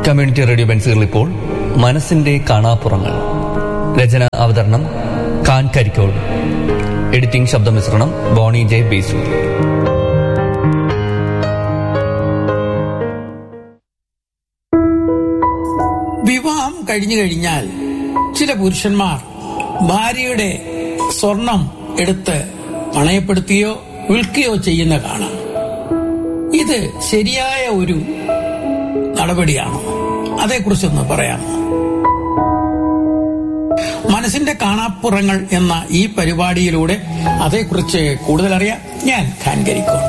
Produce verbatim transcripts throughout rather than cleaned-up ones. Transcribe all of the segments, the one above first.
Community radio ബെൻസുകൾ ഇപ്പോൾ മനസ്സിന്റെ കാണാപ്പുറങ്ങൾ. രചന അവതരണം ഖാൻ കരിക്കോട്. എഡിറ്റിംഗ് ശബ്ദമിശ്രണം ബോണി ജെ ബേസു. വിവാഹം കഴിഞ്ഞു കഴിഞ്ഞാൽ ചില പുരുഷന്മാർ ഭാര്യയുടെ സ്വർണം എടുത്ത് പണയപ്പെടുത്തുകയോ വിൽക്കുകയോ ചെയ്യുന്ന കാണാം. ഇത് ശരിയായ ഒരു നടപടിയാണോ? അതേക്കുറിച്ചൊന്ന് പറയാമോ? മനസ്സിന്റെ കാണാപ്പുറങ്ങൾ എന്ന ഈ പരിപാടിയിലൂടെ അതേക്കുറിച്ച് കൂടുതൽ അറിയാം. ഞാൻ ഖാൻ കരിക്കോട്.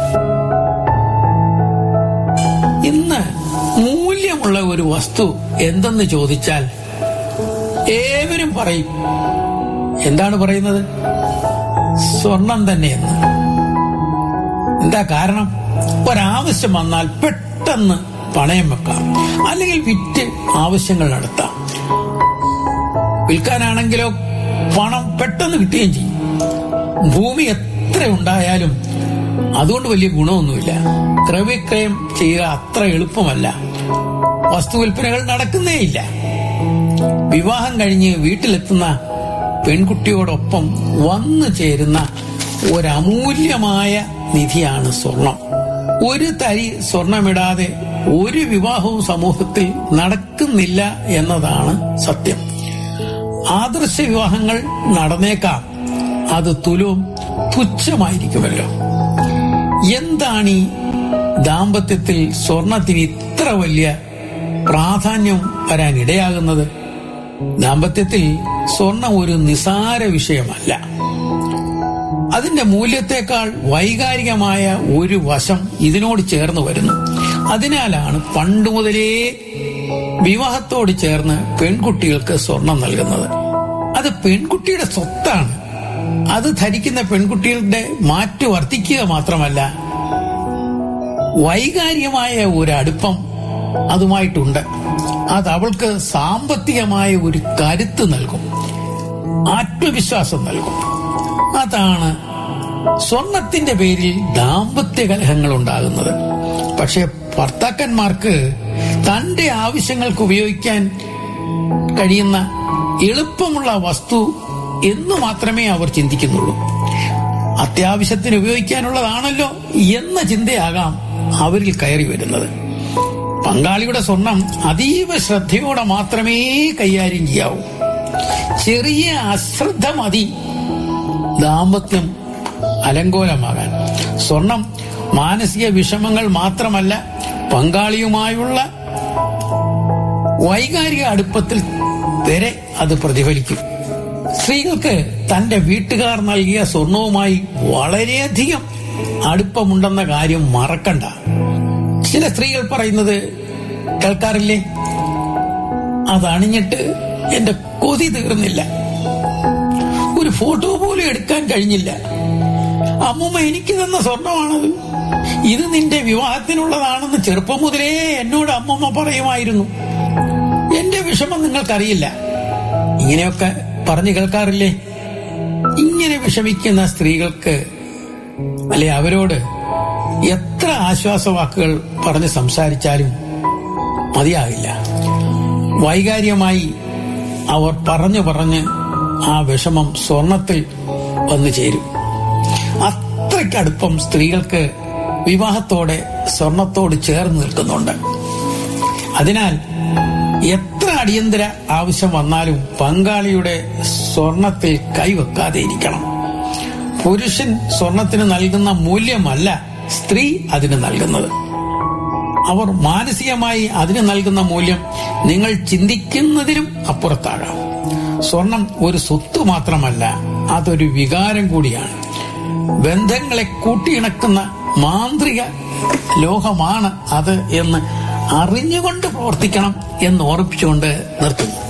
ഇന്ന് മൂല്യമുള്ള ഒരു വസ്തു എന്തെന്ന് ചോദിച്ചാൽ ഏവരും പറയും. എന്താണ് പറയുന്നത്? സ്വർണം തന്നെയെന്ന്. എന്താ കാരണം? ഒരാവശ്യം വന്നാൽ പെട്ടെന്ന് പണയം വെക്കാം, അല്ലെങ്കിൽ വിറ്റ് ആവശ്യങ്ങൾ നടത്താം. വിൽക്കാനാണെങ്കിലോ പണം പെട്ടെന്ന് കിട്ടുകയും ചെയ്യും. ഭൂമി എത്ര ഉണ്ടായാലും അതുകൊണ്ട് വലിയ ഗുണമൊന്നുമില്ല. ക്രയവിക്രയം ചെയ്യുക അത്ര എളുപ്പമല്ല. വസ്തു വിൽപ്പനകൾ നടക്കുന്നേയില്ല. വിവാഹം കഴിഞ്ഞ് വീട്ടിലെത്തുന്ന പെൺകുട്ടിയോടൊപ്പം വന്നു ചേരുന്ന ഒരമൂല്യമായ നിധിയാണ് സ്വർണം. ഒരു തരി സ്വർണമിടാതെ ഒരു വിവാഹവും സമൂഹത്തിൽ നടക്കുന്നില്ല എന്നതാണ് സത്യം. ആദർശ വിവാഹങ്ങൾ നടന്നേക്കാം, അത് തുലവും തുച്ഛമായിരിക്കുമല്ലോ. എന്താണ് ഈ ദാമ്പത്യത്തിൽ സ്വർണത്തിന് ഇത്ര വലിയ പ്രാധാന്യം വരാൻ ഇടയാകുന്നത്? ദാമ്പത്യത്തിൽ സ്വർണം ഒരു നിസാര വിഷയമല്ല. അതിന്റെ മൂല്യത്തെക്കാൾ വൈകാരികമായ ഒരു വശം ഇതിനോട് ചേർന്ന് വരുന്നു. അതിനാലാണ് പണ്ട് മുതലേ വിവാഹത്തോട് ചേർന്ന് പെൺകുട്ടികൾക്ക് സ്വർണം നൽകുന്നത്. അത് പെൺകുട്ടിയുടെ സ്വത്താണ്. അത് ധരിക്കുന്ന പെൺകുട്ടികളുടെ മാറ്റു വർദ്ധിക്കുക മാത്രമല്ല, വൈകാരികമായ ഒരു അടുപ്പം അതുമായിട്ടുണ്ട്. അത് അവൾക്ക് സാമ്പത്തികമായ ഒരു കരുത്ത് നൽകും, ആത്മവിശ്വാസം നൽകും. അതാണ് സ്വർണത്തിന്റെ പേരിൽ ദാമ്പത്യ കലഹങ്ങൾ ഉണ്ടാകുന്നത്. പക്ഷെ ഭർത്താക്കന്മാർക്ക് തന്റെ ആവശ്യങ്ങൾക്ക് ഉപയോഗിക്കാൻ കഴിയുന്ന എളുപ്പമുള്ള വസ്തു എന്ന് മാത്രമേ അവർ ചിന്തിക്കുന്നുള്ളൂ. അത്യാവശ്യത്തിന് ഉപയോഗിക്കാനുള്ളതാണല്ലോ എന്ന ചിന്തയാകാം അവരിൽ കയറി വരുന്നത്. പങ്കാളിയുടെ സ്വർണം അതീവ ശ്രദ്ധയോടെ മാത്രമേ കൈകാര്യം ചെയ്യാവൂ. ചെറിയ അശ്രദ്ധ മതി ദാമ്പത്യം അലങ്കോലമാകാൻ. സ്വർണം മാനസിക വിഷമങ്ങൾ മാത്രമല്ല, പങ്കാളിയുമായുള്ള വൈകാരിക അടുപ്പത്തിൽ വരെ അത് പ്രതിഫലിക്കും. സ്ത്രീകൾക്ക് തന്റെ വീട്ടുകാർ നൽകിയ സ്വർണവുമായി വളരെയധികം അടുപ്പമുണ്ടെന്ന കാര്യം മറക്കണ്ട. ചില സ്ത്രീകൾ പറയുന്നത് കേൾക്കാറില്ലേ? അതണിഞ്ഞിട്ട് എന്റെ കൊതി തീർന്നില്ല, ഒരു ഫോട്ടോ പോലും എടുക്കാൻ കഴിഞ്ഞില്ല. അമ്മൂമ്മ എനിക്ക് തന്ന സ്വർണമാണത്, ഇത് നിന്റെ വിവാഹത്തിനുള്ളതാണെന്ന് ചെറുപ്പം മുതലേ എന്നോട് അമ്മമ്മ പറയുമായിരുന്നു. എന്റെ വിഷമം നിങ്ങൾക്കറിയില്ല. ഇങ്ങനെയൊക്കെ പറഞ്ഞു കേൾക്കാറില്ലേ? ഇങ്ങനെ വിഷമിക്കുന്ന സ്ത്രീകൾക്ക് അല്ലെ, അവരോട് എത്ര ആശ്വാസവാക്കുകൾ പറഞ്ഞ് സംസാരിച്ചാലും മതിയാകില്ല. വൈകാരികമായി അവർ പറഞ്ഞു പറഞ്ഞ് ആ വിഷമം സ്വർണത്തിൽ വന്നു ചേരും. അത്രയ്ക്കടുപ്പം സ്ത്രീകൾക്ക് വിവാഹത്തോടെ സ്വർണത്തോട് ചേർന്ന് നിൽക്കുന്നുണ്ട്. അതിനാൽ എത്ര അടിയന്തര ആവശ്യം വന്നാലും പങ്കാളിയുടെ സ്വർണത്തിൽ കൈവെക്കാതെ ഇരിക്കണം. പുരുഷൻ സ്വർണത്തിന് നൽകുന്ന മൂല്യമല്ല സ്ത്രീ അതിന് നൽകുന്നത്. അവർ മാനസികമായി അതിന് നൽകുന്ന മൂല്യം നിങ്ങൾ ചിന്തിക്കുന്നതിനും അപ്പുറത്താകാം. സ്വർണം ഒരു സ്വത്ത് മാത്രമല്ല, അതൊരു വികാരം കൂടിയാണ്. ബന്ധങ്ങളെ കൂട്ടിയിണക്കുന്ന മാന്ത്രിക ലോഹമാണ് അത് എന്ന് അറിഞ്ഞുകൊണ്ട് പ്രവർത്തിക്കണം എന്ന് ഓർപ്പിച്ചുകൊണ്ട് നിർത്തുന്നു.